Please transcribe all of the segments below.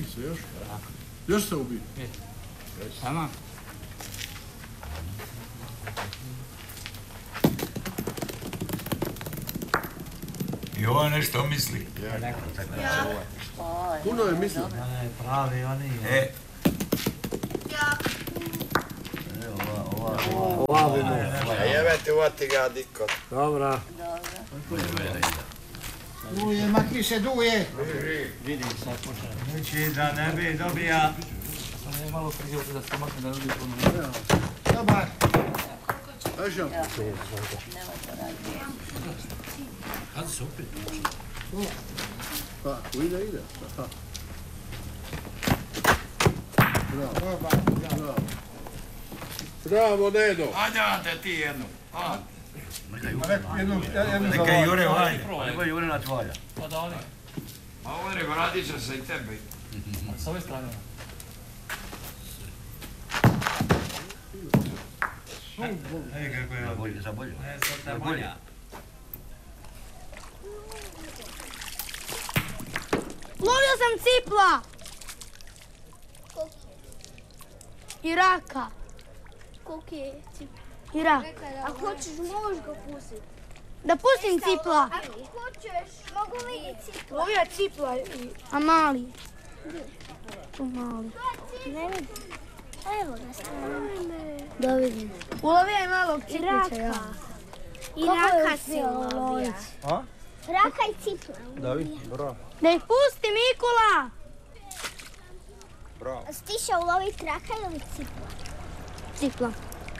Ubi se još? Još se ubi? Tamam. I ovo nešto misli. Puno je mislio. Pravi oni. Ova vino. A jebe ti uvati ga diko. Dobra. Duje, makni se, duje. Vidim sad pošao. Znači da ne bi dobija. Samo je malo priđeo da se makne da ljudi ponovno. Dobar. Ajde šam. Kada se opet uči? Pa, ide. Aha. Bravo. Bravo, Nedo. Ajde ti jednu. Neka Jure valja. Neka Jure natvalja. Pa da oni. A ovo je vratit će se i tebi. S ove strane. Ej, kako je bolje. Za bolje. Ne, sad te bolja. Lovio sam cipla! I raka. Koliko je cipla? I rak. Ako hoćeš, možeš ga pustiti. Da pustim cipla. Ako hoćeš, mogu vidjeti cipla. Lovio cipla. A mali? Tu mali. Ne vidim. Evo ga stavljamo. Da vidim. Ulovio je malog ciplića, ja. I raka si ulovio. A? Raka i cipla. Da vidim, bravo. Da ih pusti, Mikula! Bravo. Stiša uloviti raka ili cipla? Cipla.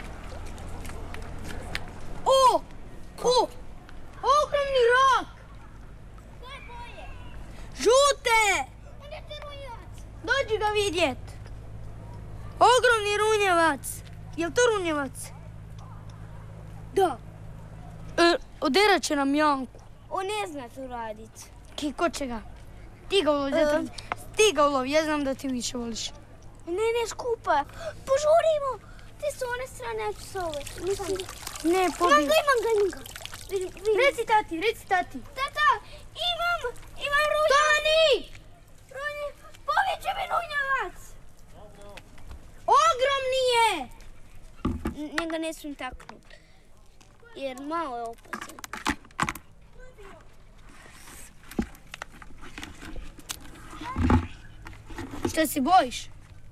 O! Ogromni rak! Koje boje? Žute! Onda je to runjevac. Dođi ga vidjet. Ogromni runjevac. Jel to runjevac? Da. Oderat će nam Janku. On ne zna to radit. Ko će ga? Ti ga ulovi, ti ga ulovi, ja znam da ti više voliš. Ne, skupa. Požurimo. Ti su one strane, ja ću s ove. Ne, pobij. Imam ga. Reci tati. Tata, imam runjevac. Toni! Pobjeće mi runjevac. Ogromni je! Njega ne smijem taknut. Jer malo je opasan. Šta se bojiš?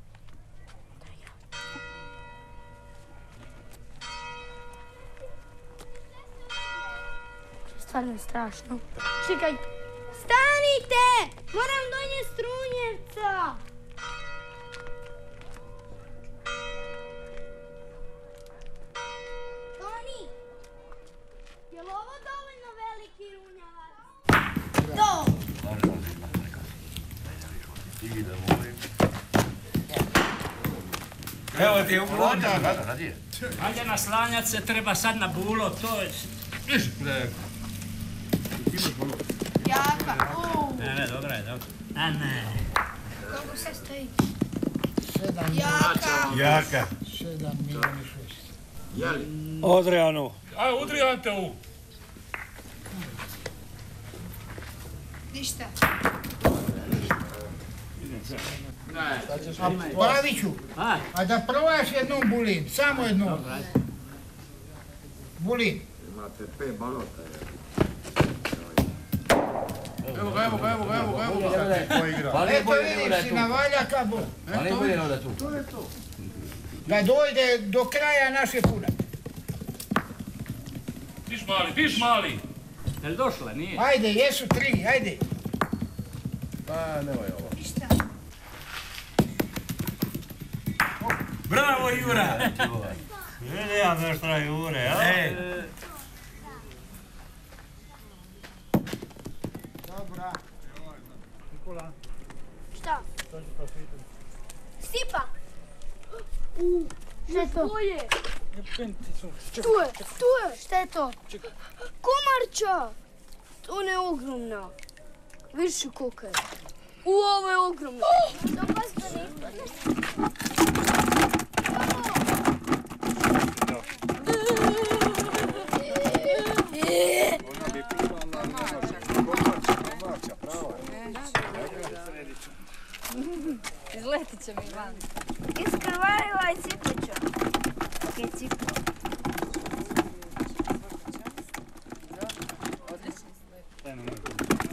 Stvarno je strašno. Čekaj. Stanite! Moram donijeti strunjevca. Toni! Je li ovo dovoljno veliki runjavac? To! Evo ti je ulođa. Ajde naslanjat se, treba sad na bulo, to je... Jaka! Ne, dobra je. A ne. Kako se stoji? 7 Jaka. 7 milijuna 6. Jeli? Odrijanu. Aj, udri Ante u. Ništa. Ne. Paviću, a da probaš jednom bulin, samo jednom. Bulin. Imate 5 balota. Evo ga. Eto vidiš si na valjaka bol. Ali bude onda tu. Da dojde do kraja naše pune. Piš mali. Jel došla, nije? Ajde, jesu 3, ajde. Pa, nemoj ovo. Bravo Jura. Vidi ja nešto Jure, ja? Dobra. Nikola. Šta? Stipa. Šta je to? Boje. Tu je. Šta je to? Komarča. Ona je ogromna. Vidiš koliko je. Ovo je ogromno. Dopas da ne ispadne. Ona bi plivala, ne može. Komarča, prava. Izletit će mi van. Iskrvarivaj cipiću. Kaj cipu. Odlično. Daj nam moj.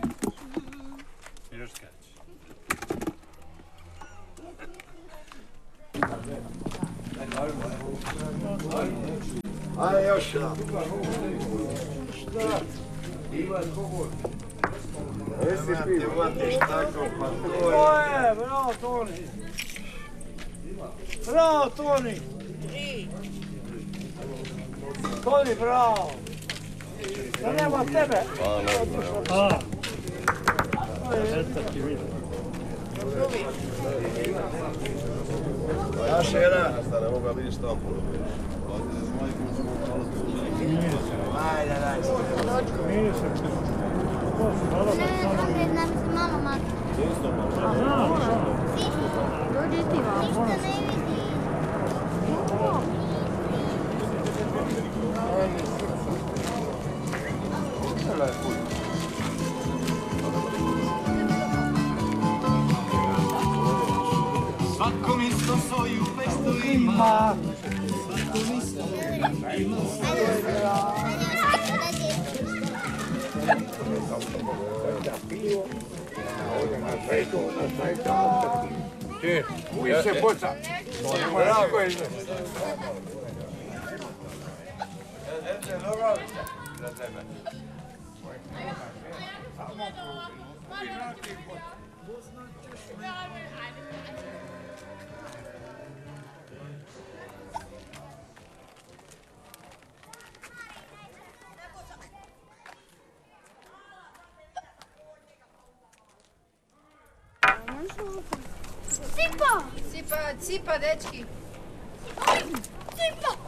Još skači. Ajde još jedan. Šta? Ima kogo? Jesi ti uvatiš tako, pa to je. To je, bravo Toni. Bravo Toni. Toni, bravo. Da nema tebe. Hvala. Eto ti vidim. Još jedan. Ajde, daj. Ne, nam se malo makne. Dođi ti vam. Ništa ne vidi. Svakom isto svoju pestu ima. Svakom isto ima Uvijek se boca. Bravo je. Za tebe. Cipa, dečki. Sipa!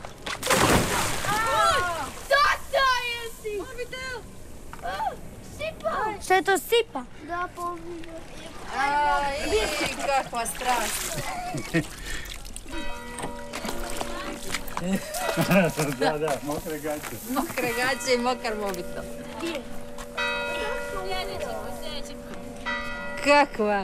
Tata jesi! Mobitel! Sipa! Šta je to sipa? Da, povidio. Aj, kakva strašna. Da, mokre gaće. Mokre gaće i mokar mobitel. Kakva?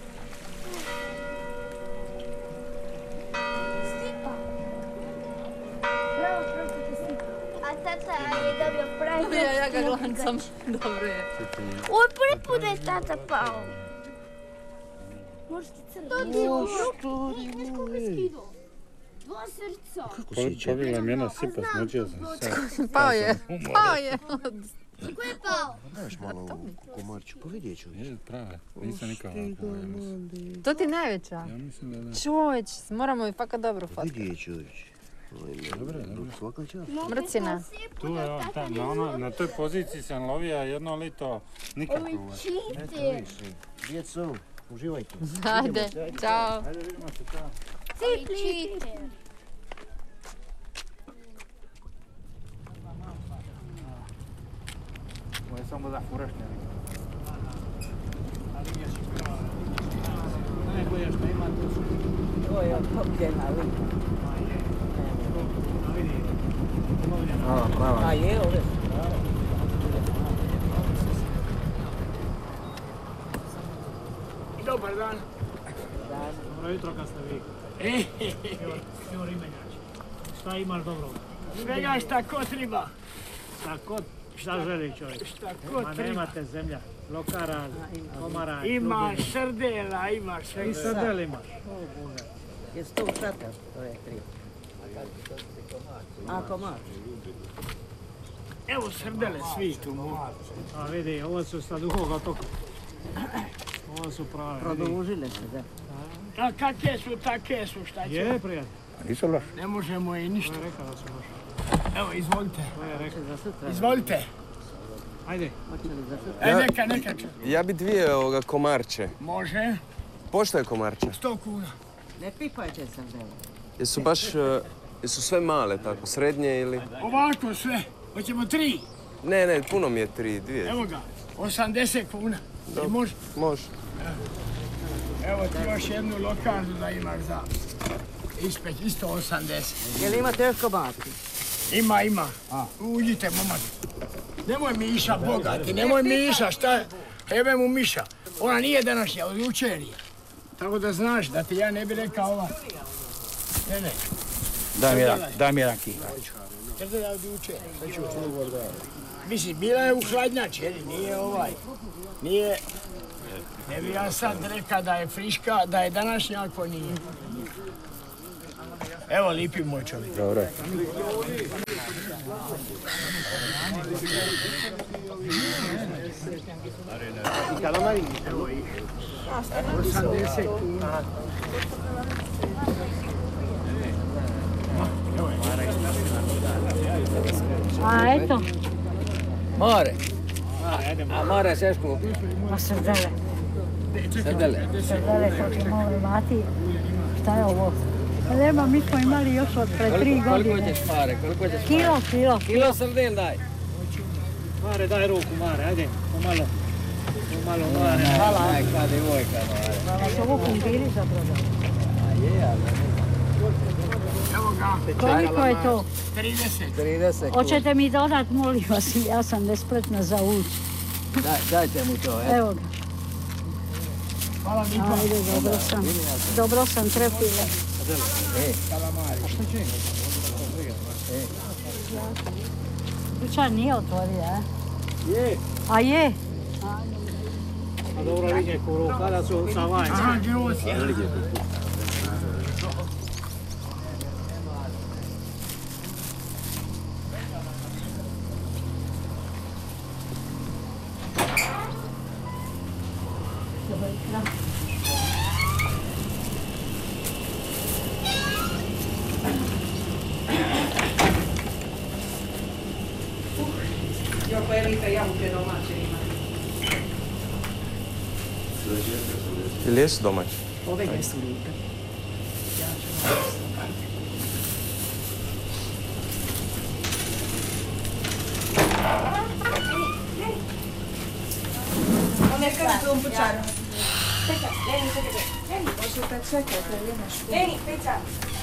je dobio pravi. Ja ga glancam. Dobro je. Ovo je prvi put da je tata pao. Možete crno. Vidiš kako je skido? Dva srca. Pobjegla je mjena sipa, smučio sam. Pao je. Ko je pao? Znaš malo u komarču, pa vidjet ću. Je, prave. Nisam nikad ovako, ja mislim. To ti najveća? Ja mislim da da. Čovječ, moramo i fakat dobro fotkati. Vidjet ću. Dobro. Svaka čast. Mrcina. Tu je on, na toj poziciji sam lovio jedno lito nikako. Eto viš, djeco, uživajte. Ajde, čao. Ajde, vidimo se, čao. Cipli. Ovo je samo za furašnje. Najbolje što ima tu su. To je otopljena lika. A je, ove su. Dobar dan. Dobro jutro kad ste vi. Evo rimenjač. Šta imaš dobro? Svega šta ko treba. Šta kod? Šta želi čovjek? Šta ko Ma treba. nemate zemlja. Lokara, komara. Ima srdela, ima sve. I srdel imaš. Jesu to u šatar? To je tri. A komar? Evo srdele svi tu mogu. A vidi, ovo su sa Duhog otoka. Ovo su prave. Produžile se, da. A kakve su, take su, šta će? Je, prijatelj. Nisu loš. Ne možemo i ništa. To je rekao da su loše. Evo, izvolite. To je rekao. Za sutra. Izvolite. Ajde. Hoće li za sutra? Neka. Ja bi dvije komarče. Može. Pošto je komarče? 100 kuna. Ne pipajte srdela. Jesu baš, jesu sve male tako, srednje ili? Ovako sve. Hoćemo 3. Ne, puno mi je 3, 2. Evo ga. 80 kuna. I može. Može. Evo ti još jednu lokarnu da imaš za ispeć, isto 80. Jel imate još komati? Ima. Uđite, momak. Nemoj Miša, bogati, nemoj Miša, šta? Jebe mu Miša. Ona nije današnja, od jučer je. Tako da znaš, da ti ja ne bi rekao ova. Ne. Daj mi jedan kihar. Trdelja od juče. Mislim, bila je u hladnjači, nije ovaj. Nije... Ne bi ja sad rekao da je friška, da je današnja, ako nije. Evo, lipi moj čovjek. Dobro. I kalamari? Evo ih. 80 kuna. A eto. More. A more Seško? Ma srdele. Srdele. Srdele, kako more mati. Šta je ovo? Nema, mi smo imali još od pre 3 godine. Koliko ćeš pare? Kilo. Kilo srdel daj. Mare, daj ruku, Mare, ajde, pomalo. Pomalo, Mare. Hvala. Majka, devojka, Mare. Hvala, su ovo kumpiri zapravo. A je, ali... Evo ga. Koliko je to? 30. Hoćete mi dodat, molim vas, ja sam nespretna za ući. Dajte mu to, Evo ga. Hvala mi pa. Ajde, dobro sam trefila. Dućan nije otvorio, a? Je. A je? A dobro vidje kuru, kada su sa vanjca. Aha, grozi. Joko je lipe jabuke domaće ima. Ili jesu domaći? Ove jesu lipe. Neka tu un pučaro. Čekaj, Leni, možete čekati, ali imaš. Leni, Peća.